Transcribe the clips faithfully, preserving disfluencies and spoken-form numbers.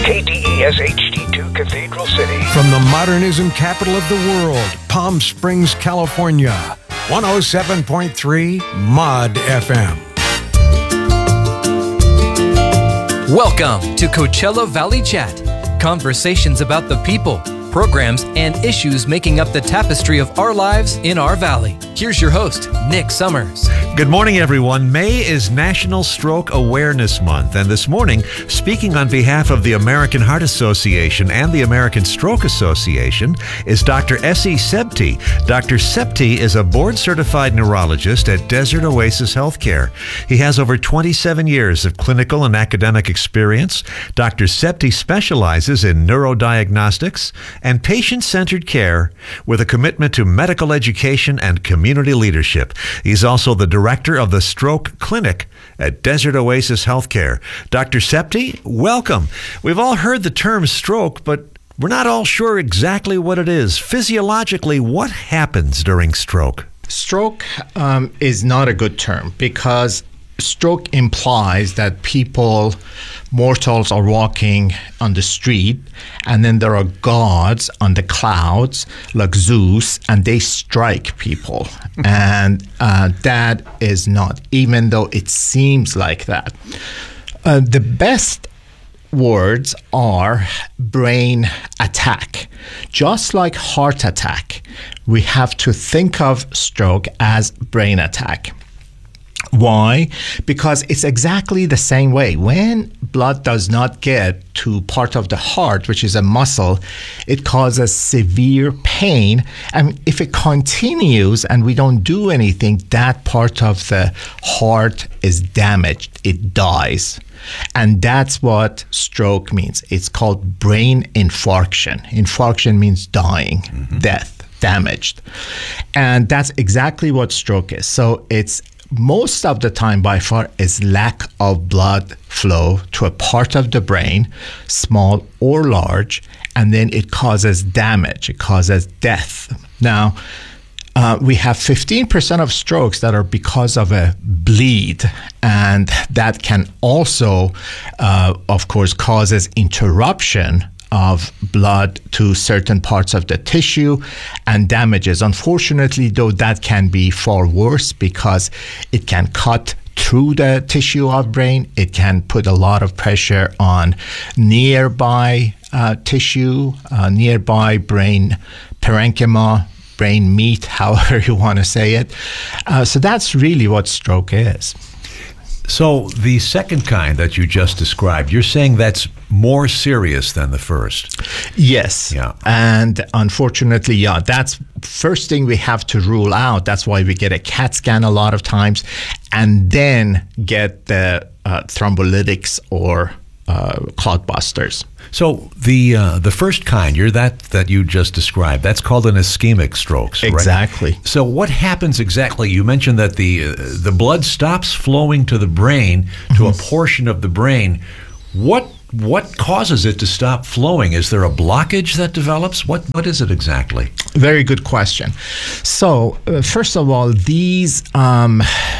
K D E S H D two Cathedral City. From the modernism capital of the world, Palm Springs, California. one oh seven point three Mod F M. Welcome to Coachella Valley Chat. Conversations about the people, programs, and issues making up the tapestry of our lives in our valley. Here's your host, Nick Summers. Good morning, everyone. May is National Stroke Awareness Month, and this morning, speaking on behalf of the American Heart Association and the American Stroke Association, is Doctor Essie Sebti. Doctor Sebti is a board-certified neurologist at Desert Oasis Healthcare. He has over twenty-seven years of clinical and academic experience. Doctor Sebti specializes in neurodiagnostics and patient-centered care with a commitment to medical education and community leadership. He's also the director of the Stroke Clinic at Desert Oasis Healthcare. Doctor Sebti, welcome. We've all heard the term stroke, but we're not all sure exactly what it is. Physiologically, what happens during stroke? Stroke um, is not a good term because stroke implies that people, mortals, are walking on the street, and then there are gods on the clouds like Zeus, and they strike people. and uh, that is not, even though it seems like that. Uh, the best words are brain attack. Just like heart attack, we have to think of stroke as brain attack. Why? Because it's exactly the same way. When blood does not get to part of the heart, which is a muscle, it causes severe pain. And if it continues and we don't do anything, that part of the heart is damaged. It dies. And that's what stroke means. It's called brain infarction. Infarction means dying, mm-hmm. death, damaged. And that's exactly what stroke is. So it's most of the time, by far, is lack of blood flow to a part of the brain, small or large, and then it causes damage. It causes death. Now, uh, we have fifteen percent of strokes that are because of a bleed, and that can also, uh, of course, causes interruption of blood to certain parts of the tissue and damages. Unfortunately, though, that can be far worse because it can cut through the tissue of brain. It can put a lot of pressure on nearby uh, tissue, uh, nearby brain parenchyma, brain meat, however you want to say it. Uh, so that's really what stroke is. So the second kind that you just described, you're saying that's more serious than the first? Yes. Yeah. And unfortunately, yeah, that's first thing we have to rule out. That's why we get a CAT scan a lot of times and then get the uh, thrombolytics or uh, clot busters. So the uh, the first kind, you're that that you just described, that's called an ischemic stroke, right? Exactly. So what happens exactly? You mentioned that the uh, the blood stops flowing to the brain, to mm-hmm. a portion of the brain. What what causes it to stop flowing? Is there a blockage that develops? What what is it exactly? Very good question. So uh, first of all, these um,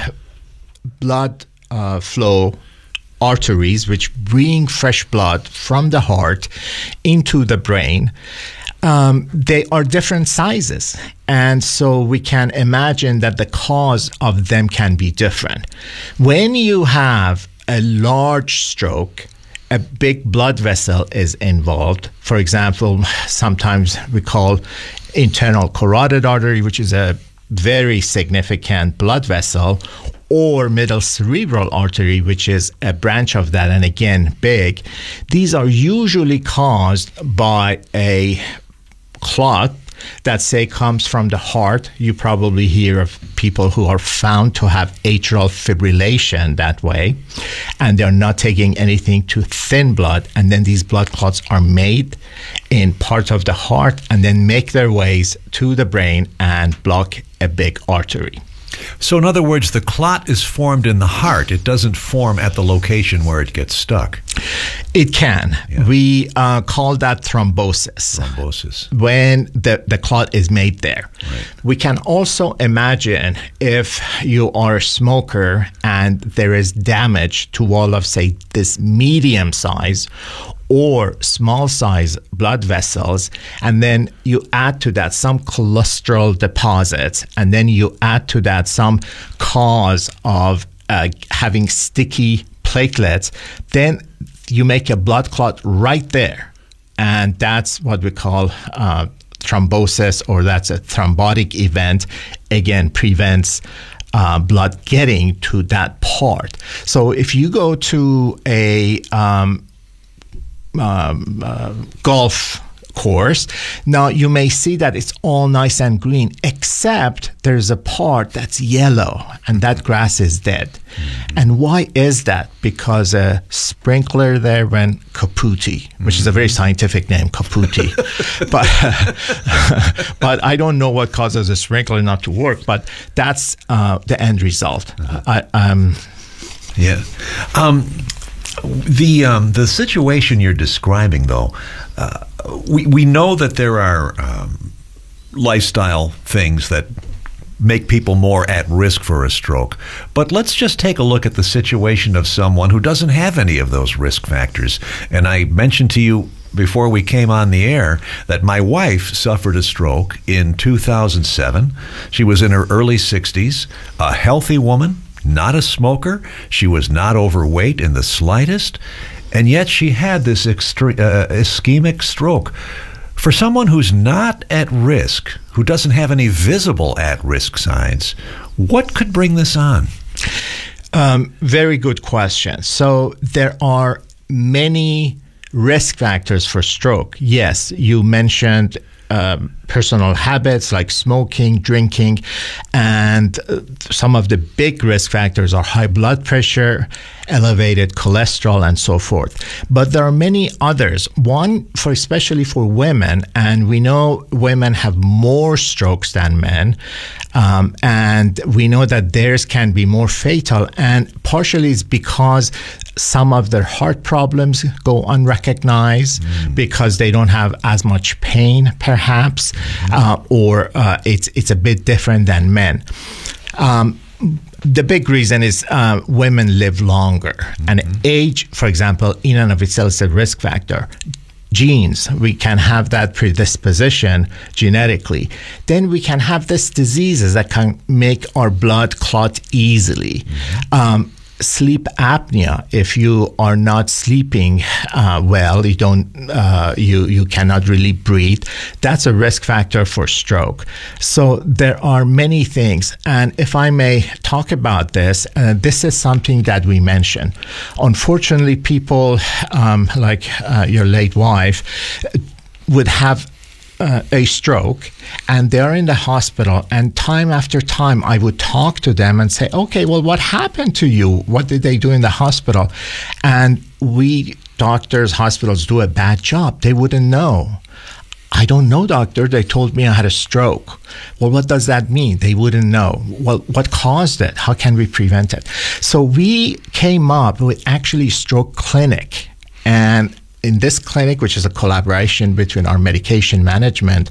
blood uh, flow arteries, which bring fresh blood from the heart into the brain, um, they are different sizes. And so we can imagine that the cause of them can be different. When you have a large stroke, a big blood vessel is involved. For example, sometimes we call internal carotid artery, which is a very significant blood vessel, or middle cerebral artery, which is a branch of that, and again, big. These are usually caused by a clot that, say, comes from the heart. You probably hear of people who are found to have atrial fibrillation that way, and they're not taking anything to thin blood, and then these blood clots are made in part of the heart and then make their ways to the brain and block a big artery. So in other words, the clot is formed in the heart. It doesn't form at the location where it gets stuck. It can. Yeah. We uh, call that thrombosis. Thrombosis. When the, the clot is made there. Right. We can also imagine if you are a smoker and there is damage to all of, say, this medium size or small size blood vessels, and then you add to that some cholesterol deposits, and then you add to that some cause of uh, having sticky platelets, then you make a blood clot right there. And that's what we call uh, thrombosis, or that's a thrombotic event. Again, prevents uh, blood getting to that part. So if you go to a um, um, uh, golf course, now you may see that it's all nice and green, except there's a part that's yellow, and that grass is dead. Mm-hmm. And why is that? Because a sprinkler there went kapooty, which mm-hmm. is a very scientific name, kapooty. but but I don't know what causes a sprinkler not to work, but that's uh, the end result. Uh-huh. I, um, yeah. Um, the um, the situation you're describing, though, uh, we we know that there are um, lifestyle things that make people more at risk for a stroke. But let's just take a look at the situation of someone who doesn't have any of those risk factors. And I mentioned to you before we came on the air that my wife suffered a stroke in two thousand seven. She was in her early sixties, a healthy woman, not a smoker. She was not overweight in the slightest. And yet she had this extre- uh, ischemic stroke. For someone who's not at risk, who doesn't have any visible at-risk signs, what could bring this on? Um, very good question. So there are many risk factors for stroke. Yes, you mentioned um, personal habits like smoking, drinking, and uh, some of the big risk factors are high blood pressure, elevated cholesterol, and so forth. But there are many others. One, for especially for women, and we know women have more strokes than men, um, and we know that theirs can be more fatal, and partially it's because some of their heart problems go unrecognized mm. because they don't have as much pain, perhaps, mm. uh, or uh, it's it's a bit different than men. Um, The big reason is uh, women live longer. Mm-hmm. And age, for example, in and of itself is a risk factor. Genes, we can have that predisposition genetically. Then we can have these diseases that can make our blood clot easily. Mm-hmm. Um, sleep apnea, if you are not sleeping uh, well, you don't, uh, you you cannot really breathe. That's a risk factor for stroke. So there are many things, and if I may talk about this, uh, this is something that we mention. Unfortunately, people um, like uh, your late wife would have Uh, a stroke, and they're in the hospital, and time after time I would talk to them and say, okay, well, what happened to you? What did they do in the hospital? And we doctors, hospitals do a bad job. They wouldn't know. I don't know, doctor. They told me I had a stroke. Well, what does that mean? They wouldn't know. Well, what caused it? How can we prevent it? So we came up with actually stroke clinic, and in this clinic, which is a collaboration between our medication management